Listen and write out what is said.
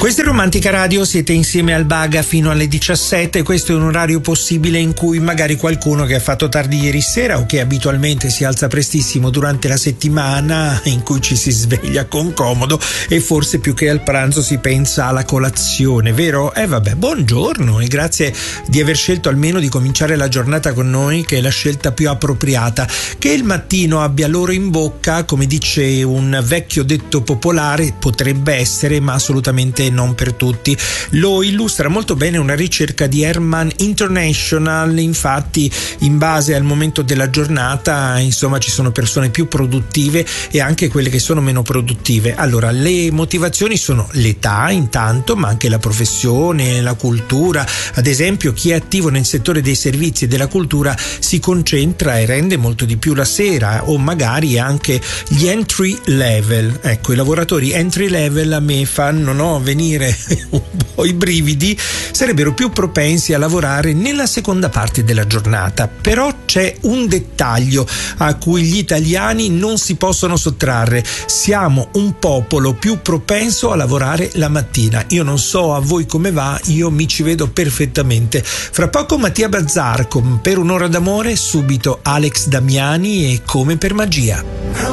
Questa è Romantica Radio, siete insieme al Baga fino alle 17. Questo è un orario possibile in cui magari qualcuno che ha fatto tardi ieri sera o che abitualmente si alza prestissimo durante la settimana, in cui ci si sveglia con comodo e forse più che al pranzo si pensa alla colazione, vero? Vabbè, buongiorno e grazie di aver scelto almeno di cominciare la giornata con noi, che è la scelta più appropriata. Che il mattino abbia l'oro in bocca, come dice un vecchio detto popolare, potrebbe essere, ma assolutamente non per tutti. Lo illustra molto bene una ricerca di Herman International. Infatti, in base al momento della giornata, insomma, ci sono persone più produttive e anche quelle che sono meno produttive. Allora, le motivazioni sono l'età intanto, ma anche la professione, la cultura. Ad esempio, chi è attivo nel settore dei servizi e della cultura si concentra e rende molto di più la sera, o magari anche gli entry level. Ecco, i lavoratori entry level a me fanno venire un po' i brividi, sarebbero più propensi a lavorare nella seconda parte della giornata. Però c'è un dettaglio a cui gli italiani non si possono sottrarre: siamo un popolo più propenso a lavorare la mattina. Io non so a voi come va, io mi ci vedo perfettamente. Fra poco Mattia Bazzar con Per un'ora d'amore, subito Alex Damiani e Come per magia.